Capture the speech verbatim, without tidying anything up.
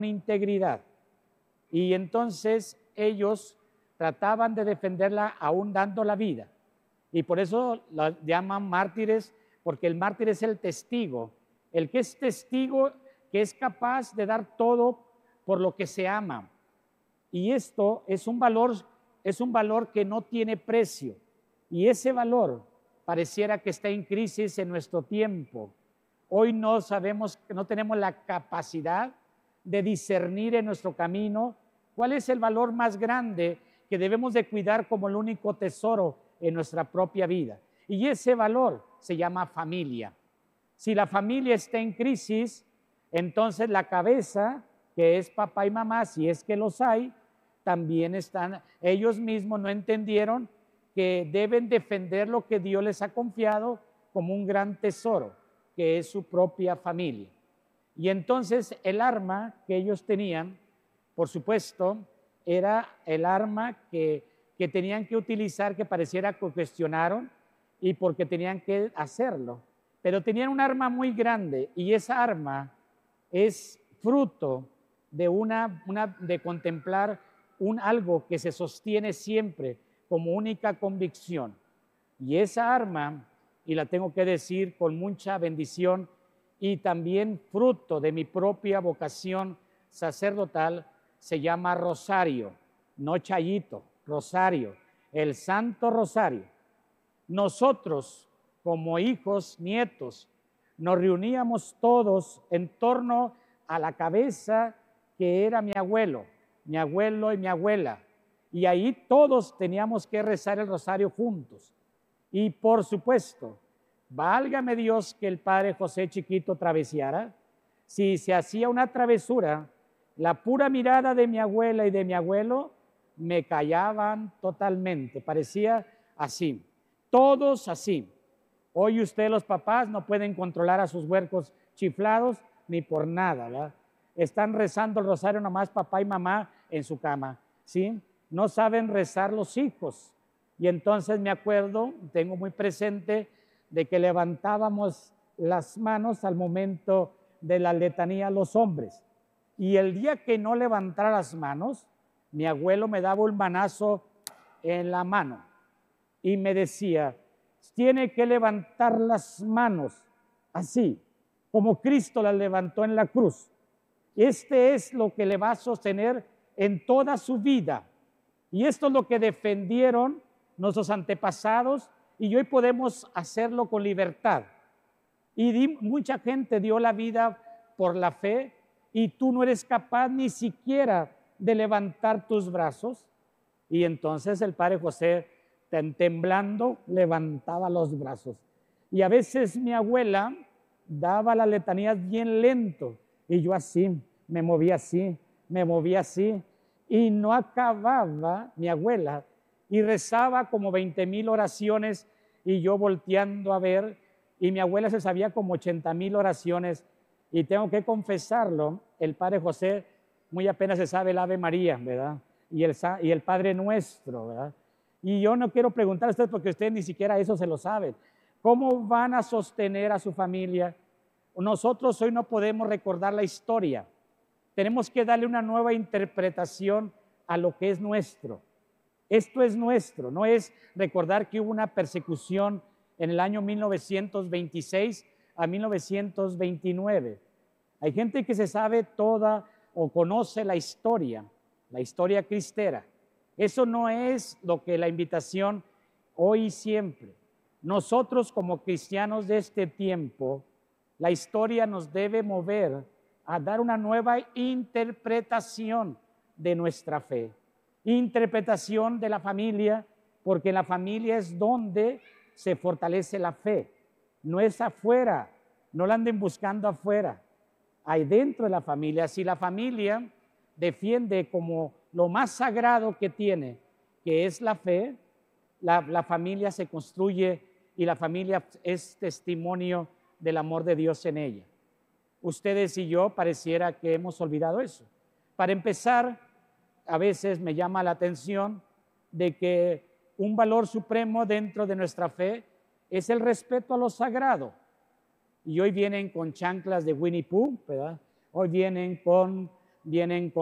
integridad. Y entonces ellos trataban de defenderla aún dando la vida. Y por eso la llaman mártires, porque el mártir es el testigo, el que es testigo, que es capaz de dar todo por lo que se ama. Y esto es un valor, es un valor que no tiene precio. Y ese valor pareciera que está en crisis en nuestro tiempo. Hoy no sabemos, no tenemos la capacidad de discernir en nuestro camino cuál es el valor más grande que debemos de cuidar como el único tesoro en nuestra propia vida. Y ese valor se llama familia. Si la familia está en crisis, entonces la cabeza, que es papá y mamá, si es que los hay, también están, ellos mismos no entendieron que deben defender lo que Dios les ha confiado como un gran tesoro, que es su propia familia. Y entonces el arma que ellos tenían, por supuesto, era el arma que, que tenían que utilizar, que pareciera que cuestionaron y porque tenían que hacerlo. Pero tenían un arma muy grande y esa arma es fruto de, una, una, de contemplar un algo que se sostiene siempre como única convicción. Y esa arma, y la tengo que decir con mucha bendición y también fruto de mi propia vocación sacerdotal, se llama rosario, no chayito, rosario, el Santo Rosario. Nosotros, como hijos, nietos, nos reuníamos todos en torno a la cabeza que era mi abuelo, mi abuelo y mi abuela, y ahí todos teníamos que rezar el rosario juntos. Y por supuesto, válgame Dios que el padre José chiquito travesiara. Si se hacía una travesura, la pura mirada de mi abuela y de mi abuelo me callaban totalmente, parecía así, todos así. Hoy ustedes los papás no pueden controlar a sus huercos chiflados ni por nada, ¿verdad? Están rezando el rosario nomás papá y mamá en su cama, ¿sí? No saben rezar los hijos. Y entonces me acuerdo, tengo muy presente, de que levantábamos las manos al momento de la letanía a los hombres. Y el día que no levantara las manos, mi abuelo me daba un manazo en la mano y me decía, tiene que levantar las manos así, como Cristo las levantó en la cruz. Este es lo que le va a sostener en toda su vida. Y esto es lo que defendieron nuestros antepasados y hoy podemos hacerlo con libertad. Y di, mucha gente dio la vida por la fe y tú no eres capaz ni siquiera de levantar tus brazos. Y entonces el padre José, temblando, levantaba los brazos. Y a veces mi abuela daba las letanías bien lento y yo así, me movía así, me movía así y no acababa mi abuela y rezaba como veinte mil oraciones y yo volteando a ver y mi abuela se sabía como ochenta mil oraciones y tengo que confesarlo, el padre José muy apenas se sabe el Ave María, ¿verdad? Y el, y el Padre Nuestro, ¿verdad? Y yo no quiero preguntar a ustedes porque ustedes ni siquiera eso se lo saben. ¿Cómo van a sostener a su familia? Nosotros hoy no podemos recordar la historia. Tenemos que darle una nueva interpretación a lo que es nuestro. Esto es nuestro, no es recordar que hubo una persecución en el año mil novecientos veintiséis a mil novecientos veintinueve. Hay gente que se sabe toda o conoce la historia, la historia cristera. Eso no es lo que la invitación hoy y siempre. Nosotros como cristianos de este tiempo, la historia nos debe mover a dar una nueva interpretación de nuestra fe. Interpretación de la familia, porque la familia es donde se fortalece la fe. No es afuera, no la anden buscando afuera. Hay dentro de la familia. Si la familia defiende como lo más sagrado que tiene, que es la fe, la, la familia se construye y la familia es testimonio del amor de Dios en ella. Ustedes y yo pareciera que hemos olvidado eso. Para empezar, a veces me llama la atención de que un valor supremo dentro de nuestra fe es el respeto a lo sagrado. Y hoy vienen con chanclas de Winnie Pooh, ¿verdad? Hoy vienen con vienen con